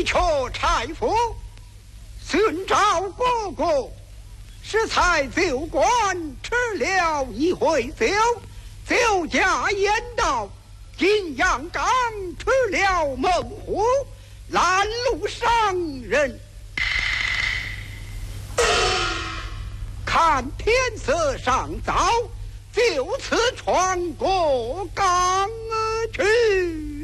却差夫寻找哥哥，适才酒馆吃了一回酒，酒家言道：金阳冈吃了猛虎，拦路伤人。看天色尚早，就此穿过冈去。